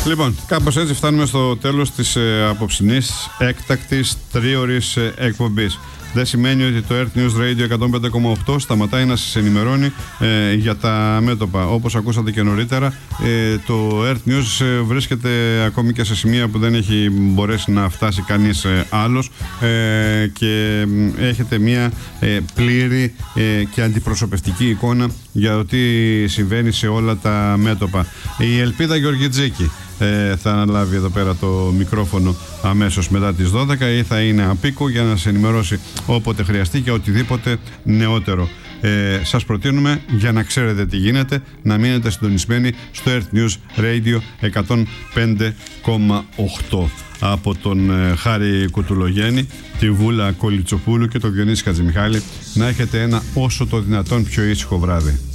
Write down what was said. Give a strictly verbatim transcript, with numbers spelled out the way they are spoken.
Λοιπόν, κάπως έτσι φτάνουμε στο τέλος της ε, απόψινής έκτακτης τρίωρης ε, εκπομπής. Δεν σημαίνει ότι το Earth News Radio εκατόν πέντε κόμμα οκτώ σταματάει να σας ενημερώνει ε, για τα μέτωπα. Όπως ακούσατε και νωρίτερα, ε, το Earth News ε, βρίσκεται ακόμη και σε σημεία που δεν έχει μπορέσει να φτάσει κανείς ε, άλλος ε, και ε, έχετε μια ε, πλήρη ε, και αντιπροσωπευτική εικόνα για το τι συμβαίνει σε όλα τα μέτωπα. Η Ελπίδα Γεωργιτζίκη Ε, θα αναλάβει εδώ πέρα το μικρόφωνο αμέσως μετά τις δώδεκα ή θα είναι απίκου για να σε ενημερώσει όποτε χρειαστεί και οτιδήποτε νεότερο. Ε, σας προτείνουμε, για να ξέρετε τι γίνεται, να μείνετε συντονισμένοι στο Earth News Radio εκατόν πέντε κόμμα οκτώ. Από τον ε, Χάρη Κουτουλογέννη, τη Βούλα Κολιτσοπούλου και τον Διονύση Χατζημιχάλη, να έχετε ένα όσο το δυνατόν πιο ήσυχο βράδυ.